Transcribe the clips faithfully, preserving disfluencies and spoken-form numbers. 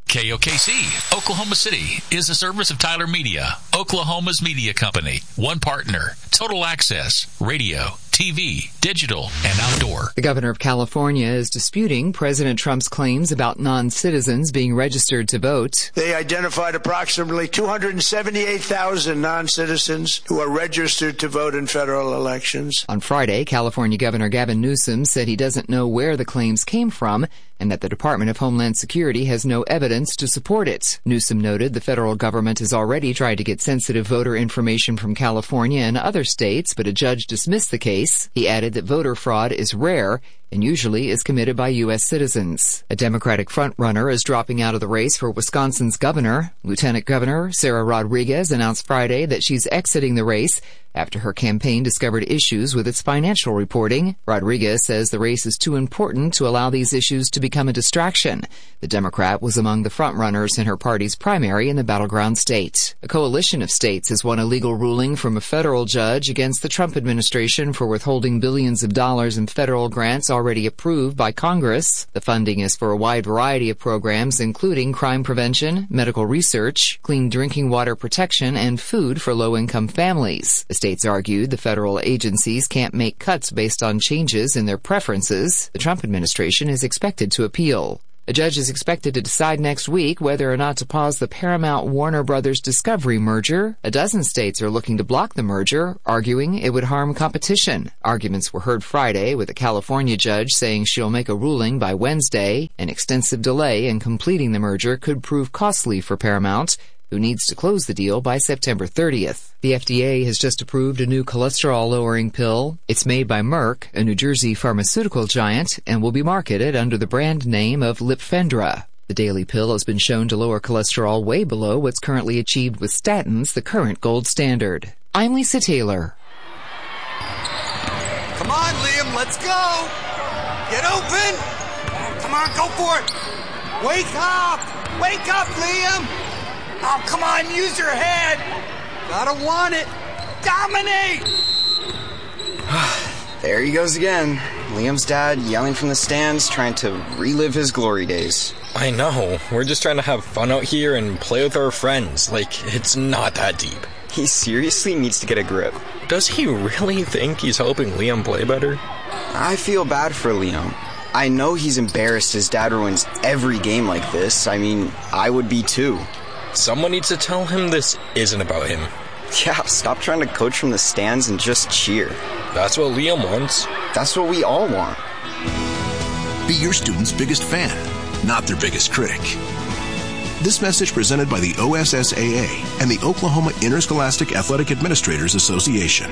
K O K C, Oklahoma City, is a service of Tyler Media, Oklahoma's media company. One partner, total access, radio, T V, digital, and outdoor. The governor of California is disputing President Trump's claims about non-citizens being registered to vote. They identified approximately two hundred seventy-eight thousand non-citizens who are registered to vote in federal elections. On Friday, California Governor Gavin Newsom said he doesn't know where the claims came from and that the Department of Homeland Security has no evidence to support it. Newsom noted the federal government has already tried to get sensitive voter information from California and other states, but a judge dismissed the case. He added that voter fraud is rare and usually is committed by U S citizens. A Democratic frontrunner is dropping out of the race for Wisconsin's governor. Lieutenant Governor Sarah Rodriguez announced Friday that she's exiting the race after her campaign discovered issues with its financial reporting. Rodriguez says the race is too important to allow these issues to become a distraction. The Democrat was among the frontrunners in her party's primary in the battleground state. A coalition of states has won a legal ruling from a federal judge against the Trump administration for withholding billions of dollars in federal grants already approved by Congress. The funding is for a wide variety of programs, including crime prevention, medical research, clean drinking water protection, and food for low-income families. The states argued the federal agencies can't make cuts based on changes in their preferences. The Trump administration is expected to appeal. A judge is expected to decide next week whether or not to pause the Paramount-Warner Brothers Discovery merger. A dozen states are looking to block the merger, arguing it would harm competition. Arguments were heard Friday, with a California judge saying she'll make a ruling by Wednesday. An extensive delay in completing the merger could prove costly for Paramount, who needs to close the deal by September thirtieth. The F D A has just approved a new cholesterol-lowering pill. It's made by Merck, a New Jersey pharmaceutical giant, and will be marketed under the brand name of Lipfendra. The daily pill has been shown to lower cholesterol way below what's currently achieved with statins, the current gold standard. I'm Lisa Taylor. Come on, Liam, let's go! Get open! Come on, go for it! Wake up! Wake up, Liam! Oh, come on, use your head! Gotta want it! Dominate! There he goes again. Liam's dad yelling from the stands, trying to relive his glory days. I know. We're just trying to have fun out here and play with our friends. Like, it's not that deep. He seriously needs to get a grip. Does he really think he's helping Liam play better? I feel bad for Liam. I know he's embarrassed his dad ruins every game like this. I mean, I would be too. Someone needs to tell him this isn't about him. Yeah, stop trying to coach from the stands and just cheer. That's what Liam wants. That's what we all want. Be your student's biggest fan, not their biggest critic. This message presented by the O S S A A and the Oklahoma Interscholastic Athletic Administrators Association.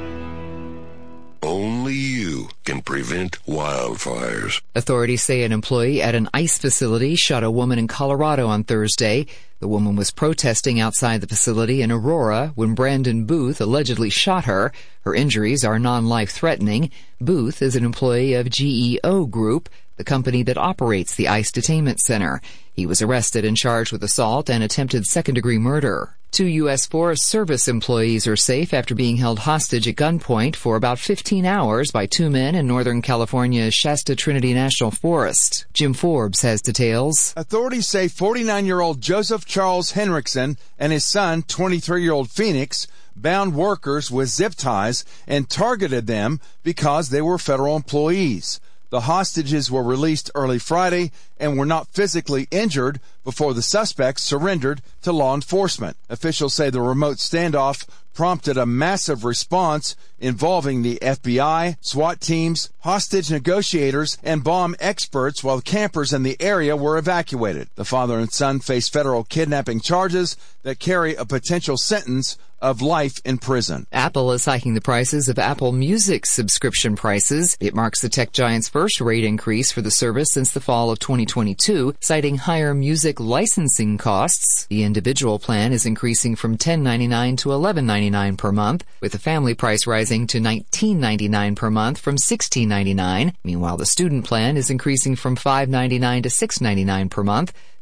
Only you can prevent wildfires. Authorities say an employee at an ICE facility shot a woman in Colorado on Thursday. The woman was protesting outside the facility in Aurora when Brandon Booth allegedly shot her. Her injuries are non-life-threatening. Booth is an employee of G E O Group, the company that operates the ICE detainment center. He was arrested and charged with assault and attempted second-degree murder. Two U S Forest Service employees are safe after being held hostage at gunpoint for about fifteen hours by two men in Northern California's Shasta Trinity National Forest. Jim Forbes has details. Authorities say forty-nine-year-old Joseph Charles Henriksen and his son, twenty-three-year-old Phoenix, bound workers with zip ties and targeted them because they were federal employees. The hostages were released early Friday and were not physically injured before the suspects surrendered to law enforcement. Officials say the remote standoff prompted a massive response involving the F B I, SWAT teams, hostage negotiators, and bomb experts while campers in the area were evacuated. The father and son face federal kidnapping charges that carry a potential sentence of life in prison. Apple is hiking the prices of Apple Music subscription prices. It marks the tech giant's first rate increase for the service since the fall of twenty twenty-two, citing higher music licensing costs. The individual plan is increasing from ten ninety-nine to eleven ninety-nine per month, with the family price rising to nineteen ninety-nine per month from sixteen ninety-nine. Meanwhile, the student plan is increasing from five ninety-nine to six ninety-nine per month.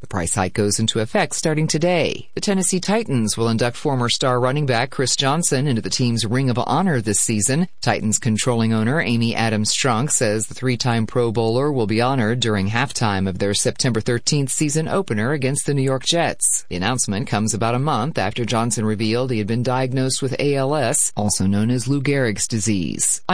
The price hike goes into effect starting today. The Tennessee Titans will induct former star running back Chris Johnson into the team's Ring of Honor this season. Titans controlling owner Amy Adams-Strunk says the three-time Pro Bowler will be honored during halftime of their September thirteenth season opener against the New York Jets. The announcement comes about a month after Johnson revealed he had been diagnosed with A L S, also known as Lou Gehrig's disease.